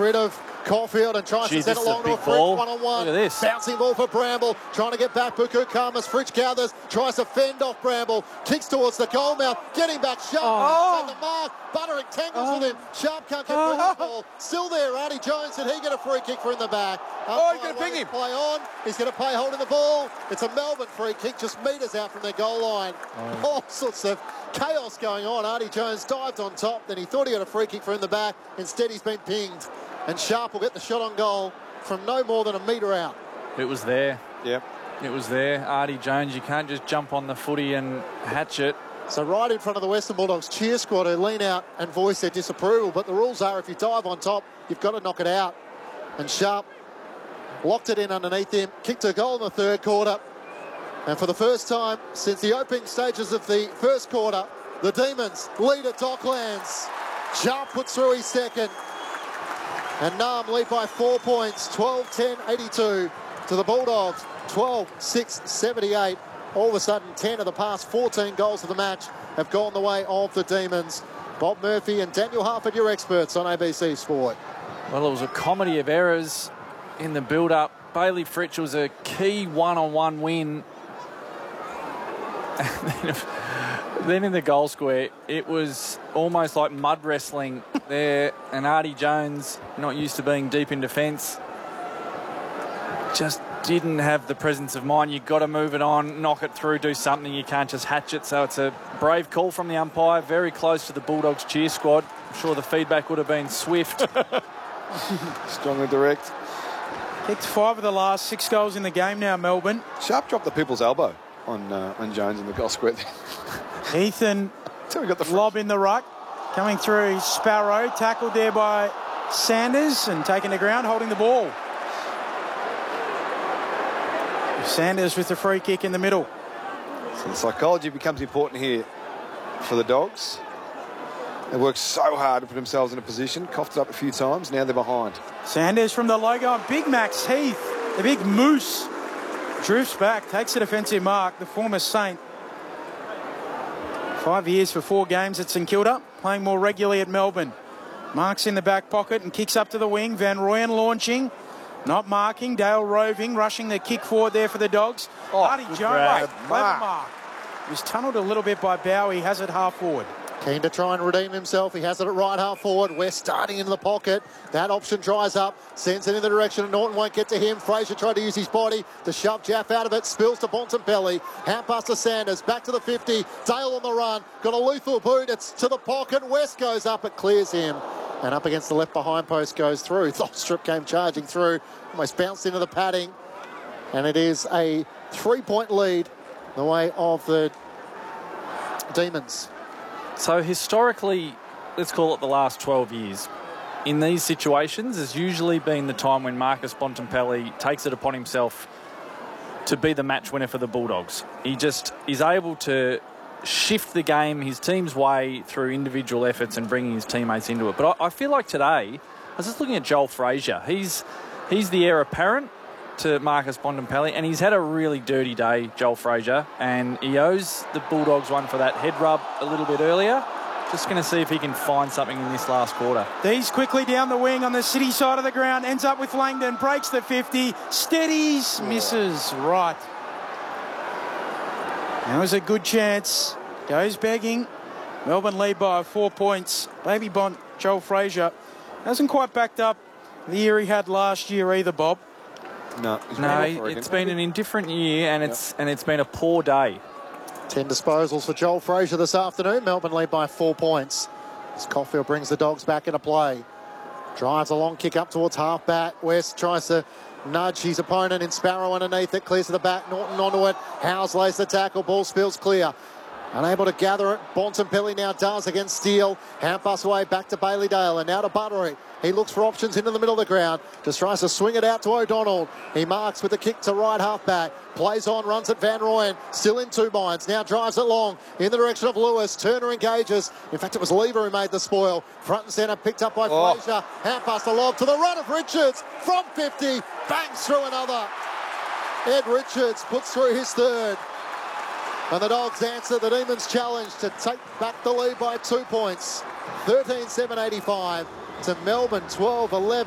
rid of Caulfield and tries to send it along to a Fridge one-on-one. Look at this. Bouncing ball for Bramble, trying to get back Buku Khamis. Fridge gathers, tries to fend off Bramble, kicks towards the goal mouth, getting back Sharp. The mark, Buttering tangles with him. Sharp can't get through the ball. Still there, Artie Jones. Did he get a free kick for in the back? He's going to ping him. Play on. He's going to play holding the ball. It's a Melbourne free kick, just metres out from their goal line. All sorts of chaos going on. Artie Jones dived on top, then he thought he had a free kick for in the back. Instead, he's been pinged. And Sharp will get the shot on goal from no more than a metre out. It was there. Yep. It was there. Artie Jones, you can't just jump on the footy and hatch it. So right in front of the Western Bulldogs cheer squad who lean out and voice their disapproval. But the rules are if you dive on top, you've got to knock it out. And Sharp locked it in underneath him, kicked a goal in the third quarter. And for the first time since the opening stages of the first quarter, the Demons lead at Docklands. Sharp puts through his second. And Nam lead by 4 points, 12-10-82 to the Bulldogs, 12-6-78. All of a sudden, 10 of the past 14 goals of the match have gone the way of the Demons. Bob Murphy and Daniel Harford, your experts on ABC Sport. Well, it was a comedy of errors in the build-up. Bailey Fritsch was a key one-on-one win. And then in the goal square, it was almost like mud wrestling there. And Artie Jones, not used to being deep in defence, just didn't have the presence of mind. You've got to move it on, knock it through, do something. You can't just hatch it. So it's a brave call from the umpire, very close to the Bulldogs cheer squad. I'm sure the feedback would have been swift. Strong and direct. Kicked 5 of the last 6 goals in the game now, Melbourne. Sharp dropped the people's elbow on Jones in the goal square. Ethan So we got the lob in the ruck. Coming through Sparrow, tackled there by Sanders and taken to ground, holding the ball. Sanders with the free kick in the middle. So the psychology becomes important here for the Dogs. They worked so hard to put themselves in a position, coughed it up a few times, now they're behind. Sanders from the logo, and Big Max Heath, the big moose, drifts back, takes a defensive mark, the former Saint. 5 years for 4 games at St Kilda, playing more regularly at Melbourne. Marks in the back pocket and kicks up to the wing. Van Rooyen launching, not marking. Dale Roving rushing the kick forward there for the Dogs. Artie Jones, clever mark. He was tunnelled a little bit by Bowie, has it half forward. Keen to try and redeem himself. He has it at right half forward. West starting into the pocket. That option dries up. Sends it in the direction of Norton. Won't get to him. Fraser tried to use his body to shove Jaff out of it. Spills to Bontempelli. Hand pass to Sanders. Back to the 50. Dale on the run. Got a lethal boot. It's to the pocket. West goes up. It clears him. And up against the left behind post goes through. Thopstrip came charging through. Almost bounced into the padding. And it is a 3-point lead the way of the Demons. So historically, let's call it the last 12 years, in these situations has usually been the time when Marcus Bontempelli takes it upon himself to be the match winner for the Bulldogs. He just is able to shift the game his team's way through individual efforts and bringing his teammates into it. But I feel like today, I was just looking at Joel Fraser. He's the heir apparent to Marcus Bontempelli, and he's had a really dirty day, Joel Fraser, and he owes the Bulldogs one for that head rub a little bit earlier. Just going to see if he can find something in this last quarter. These quickly down the wing on the City side of the ground, ends up with Langdon, breaks the 50, steadies, misses right. That was a good chance, goes begging. Melbourne lead by 4 points. Baby Bont, Joel Fraser, hasn't quite backed up the year he had last year either, Bob. No, it's been an indifferent year, and it's been a poor day. 10 disposals for Joel Fraser this afternoon. Melbourne lead by 4 points. As Caulfield brings the Dogs back into play. Drives a long kick up towards half-back. West tries to nudge his opponent in Sparrow underneath it. Clears to the back. Norton onto it. Howes lays the tackle. Ball spills clear. Unable to gather it. Bontempelli now does against Steele. Hand pass away back to Bailey Dale. And now to Buttery. He looks for options into the middle of the ground. Just tries to swing it out to O'Donnell. He marks with the kick to right half-back. Plays on, runs at Van Rooyen. Still in 2 minds. Now drives it long in the direction of Lewis. Turner engages. In fact, it was Lever who made the spoil. Front and centre picked up by Fraser. Hand pass the lob to the run of Richards. From 50. Bangs through another. Ed Richards puts through his third. And the Dogs answer the Demons' challenge to take back the lead by 2 points. 13-7-85 to Melbourne 12-11.